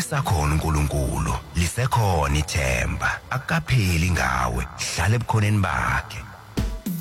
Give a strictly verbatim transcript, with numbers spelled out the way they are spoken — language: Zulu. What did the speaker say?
usakhona uNkulunkulu lisekhona ithemba akapheli ngawe hlala ebukhoneni bakhe